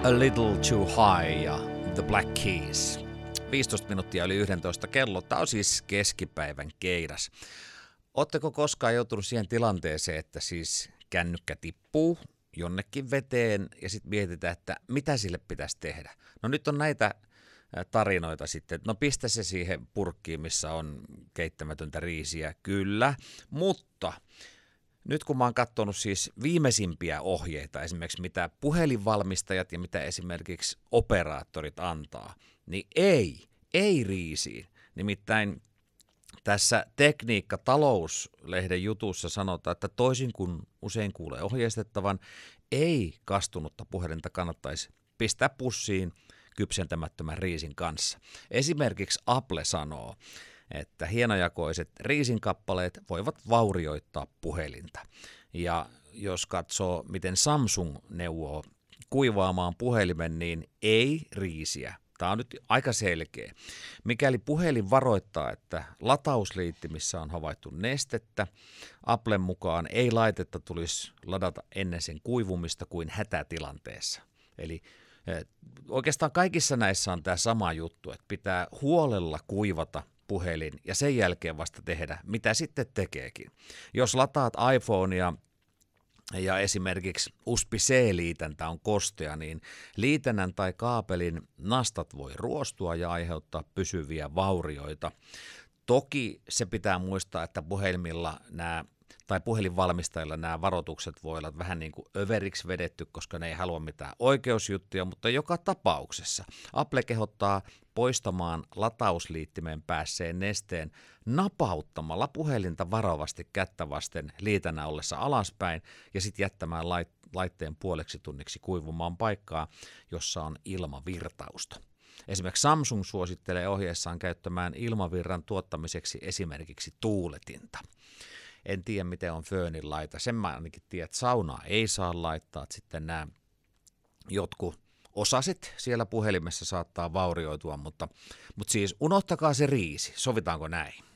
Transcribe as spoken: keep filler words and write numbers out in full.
A Little Too High ja The Black Keys. viisitoista minuuttia yli yksitoista kello. Tämä on siis keskipäivän keidas. Oletteko koskaan joutunut siihen tilanteeseen, että siis kännykkä tippuu jonnekin veteen ja sitten mietitään, että mitä sille pitäisi tehdä? No nyt on näitä tarinoita sitten, no pistä se siihen purkkiin, missä on keittämätöntä riisiä, kyllä, mutta nyt kun mä oon katsonut siis viimeisimpiä ohjeita, esimerkiksi mitä puhelinvalmistajat ja mitä esimerkiksi operaattorit antaa, niin ei, ei riisiin. Nimittäin tässä Tekniikka Talous-lehden jutussa sanotaan, että toisin kuin usein kuulee ohjeistettavan, ei kastunutta puhelinta kannattaisi pistää pussiin kypsentämättömän riisin kanssa. Esimerkiksi Apple sanoo, että hienojakoiset riisinkappaleet voivat vaurioittaa puhelinta. Ja jos katsoo, miten Samsung neuvoo kuivaamaan puhelimen, niin ei riisiä. Tämä on nyt aika selkeä. Mikäli puhelin varoittaa, että latausliittimissä on havaittu nestettä, Applen mukaan ei laitetta tulisi ladata ennen sen kuivumista kuin hätätilanteessa. Eli oikeastaan kaikissa näissä on tämä sama juttu, että pitää huolella kuivata puhelin ja sen jälkeen vasta tehdä, mitä sitten tekeekin. Jos lataat iPhonea ja esimerkiksi U S B C-liitäntä on kostea, niin liitännän tai kaapelin nastat voi ruostua ja aiheuttaa pysyviä vaurioita. Toki se pitää muistaa, että puhelimilla nämä tai puhelinvalmistajilla nämä varoitukset voi olla vähän niin kuin överiksi vedetty, koska ne ei halua mitään oikeusjuttuja, mutta joka tapauksessa Apple kehottaa poistamaan latausliittimeen päässeen nesteen napauttamalla puhelinta varovasti kättä vasten liitännän ollessa alaspäin ja sitten jättämään laitteen puoleksi tunniksi kuivumaan paikkaa, jossa on ilmavirtausta. Esimerkiksi Samsung suosittelee ohjeessaan käyttämään ilmavirran tuottamiseksi esimerkiksi tuuletinta. En tiedä, miten on föönin laita. Sen mä ainakin tiedän, että saunaa ei saa laittaa. Sitten nämä jotkut osaset siellä puhelimessa saattaa vaurioitua, mutta, mutta siis unohtakaa se riisi. Sovitaanko näin?